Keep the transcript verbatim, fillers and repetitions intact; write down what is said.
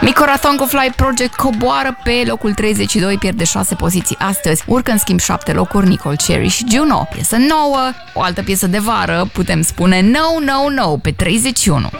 Micorathon cu Fly Project coboară pe locul treizeci și doi, pierde șase poziții astăzi, urcă în schimb șapte locuri Nicole Cherry și Juno. Piesă nouă, o altă piesă de vară, putem spune No, No, No, pe treizeci și unu.